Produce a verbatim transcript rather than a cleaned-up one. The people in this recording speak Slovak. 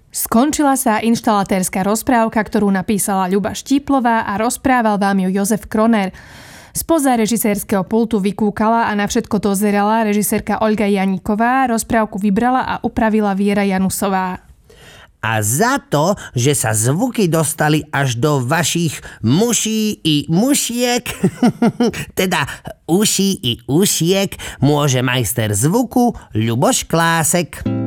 Skončila sa inštalatérska rozprávka, ktorú napísala Ľuba Štíplová a rozprával vám ju Jozef Kroner. Spoza režisérskeho pultu vykúkala a na všetko dozerala režisérka Olga Janíková, rozprávku vybrala a upravila Viera Janusová. A za to, že sa zvuky dostali až do vašich muší i mušiek, teda uší i ušiek, môže majster zvuku Ľuboš Klásek.